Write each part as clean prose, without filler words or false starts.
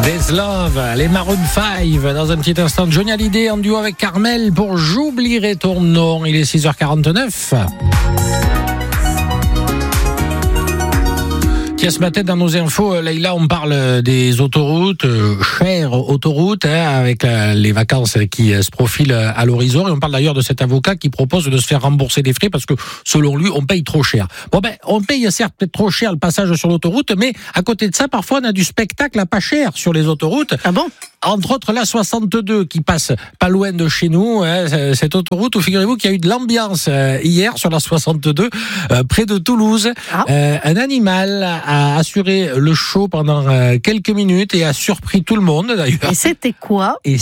This Love, les Maroon 5. Dans un petit instant, Johnny Hallyday en duo avec Carmel pour J'oublierai ton nom. Il est 6h49. Ce matin, dans nos infos, Leïla, on parle des autoroutes, chères autoroutes, avec les vacances qui se profilent à l'horizon. Et on parle d'ailleurs de cet avocat qui propose de se faire rembourser des frais parce que, selon lui, on paye trop cher. On paye certes peut-être trop cher le passage sur l'autoroute, mais à côté de ça, parfois, on a du spectacle à pas cher sur les autoroutes. Ah bon ? Entre autres, la 62 qui passe pas loin de chez nous, cette autoroute où figurez-vous qu'il y a eu de l'ambiance hier sur la 62 près de Toulouse. Un animal a assuré le show pendant quelques minutes et a surpris tout le monde d'ailleurs. Et c'était quoi ? Eh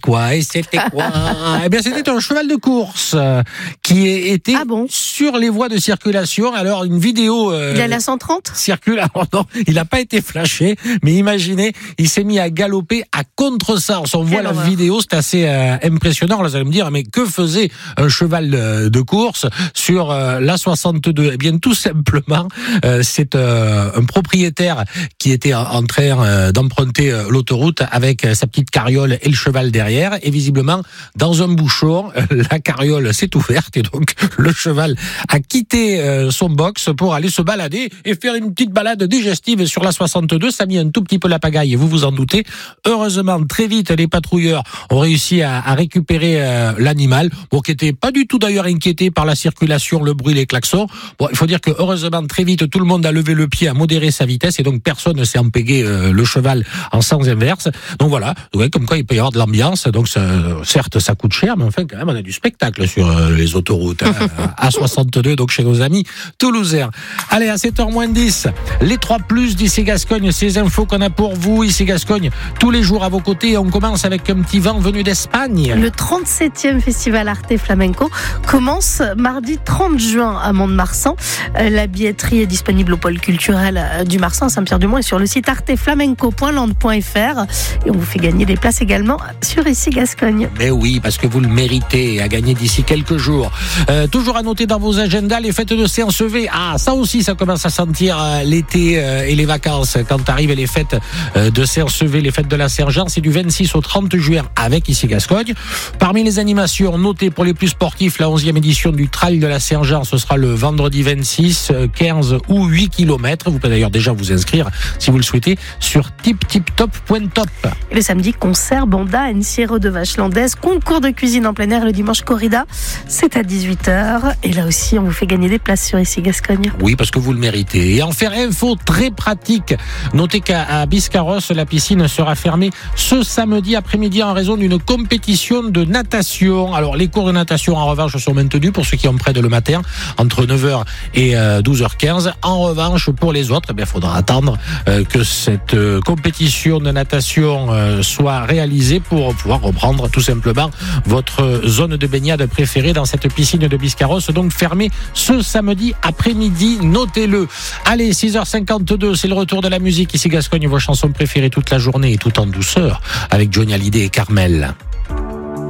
bien, c'était un cheval de course qui était sur les voies de circulation. Alors, une vidéo il allait à 130 circule. Alors, non, il n'a pas été flashé, mais imaginez, il s'est mis à galoper à contre-sens. On voit la vidéo, c'est assez impressionnant. Là, vous allez me dire, mais que faisait un cheval de course sur la 62 ? Eh bien, tout simplement, c'est un propriétaire qui était en train d'emprunter l'autoroute avec sa petite carriole et le cheval derrière. Et visiblement, dans un bouchon, la carriole s'est ouverte et donc le cheval a quitté son box pour aller se balader et faire une petite balade digestive sur la 62. Ça a mis un tout petit peu la pagaille, vous vous en doutez. Heureusement, très vite, les patrouilleurs ont réussi à récupérer l'animal, qui était pas du tout d'ailleurs inquiété par la circulation, le bruit, les klaxons. Il faut dire que heureusement, très vite, tout le monde a levé le pied, a modéré sa vitesse et donc personne ne s'est empégué le cheval en sens inverse. Donc voilà, comme quoi il peut y avoir de l'ambiance. Donc certes, ça coûte cher, mais enfin quand même, on a du spectacle sur les autoroutes à 62, donc chez nos amis toulousains. Allez, à 7h-10, les 3+ d'ici Gascogne, ces infos qu'on a pour vous ici Gascogne, tous les jours à vos côtés. On commence avec un petit vent venu d'Espagne. Le 37e festival Arte Flamenco commence mardi 30 juin à Mont-de-Marsan. La billetterie est disponible au pôle culturel du Marsan à Saint-Pierre-du-Mont et sur le site arteflamenco.land.fr. Et on vous fait gagner des places également sur ici Gascogne. Mais oui, parce que vous le méritez, à gagner d'ici quelques jours. Toujours à noter dans vos agendas les fêtes de CNCV. Ça aussi, ça commence à sentir l'été et les vacances. Quand arrivent les fêtes de CNCV, les fêtes de la Saint-Jean, c'est du 26 au 30 juin avec ici Gascogne. Parmi les animations notées pour les plus sportifs, la 11e édition du Trail de la Saint-Jean, ce sera le vendredi 26, 15 ou 8 km. Vous pouvez d'ailleurs déjà vous inscrire si vous le souhaitez sur tiptiptop.top. Et le samedi, concert, banda, Encierro de vache landaise, concours de cuisine en plein air. Le dimanche, corrida, c'est à 18h. Et là aussi, on vous fait gagner des places sur ici Gascogne. Oui, parce que vous le méritez. Et en faire info très pratique, notez qu'à Biscarrosse, la piscine sera fermée ce samedi après-midi en raison d'une compétition de natation. Alors, les cours de natation, en revanche, sont maintenus pour ceux qui empruntent le matin, entre 9h et 12h15. En revanche, pour les autres, il faudra attendre que cette compétition de natation soit réalisée pour pouvoir reprendre tout simplement votre zone de baignade préférée dans cette piscine de Biscarrosse, donc fermée ce samedi après-midi. Notez-le. Allez, 6h52, c'est le retour de la musique ici Gascogne, vos chansons préférées toute la journée et tout en douceur avec Johnny Hallyday et Carmel.